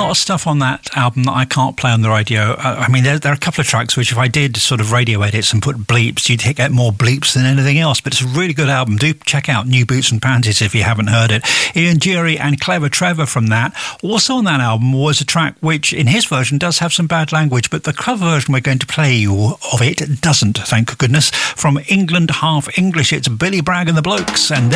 lot of stuff on that album that I can't play on the radio. I mean, there are a couple of tracks which, if I did sort of radio edits and put bleeps, you'd get more bleeps than anything else. But it's a really good album. Do check out New Boots and Panties if you haven't heard it. Ian Dury and Clever Trevor from that. Also on that album was a track which, in his version, does have some bad language, but the cover version we're going to play you of it doesn't, thank goodness. From England, half English, it's Billy Bragg and the Blokes, and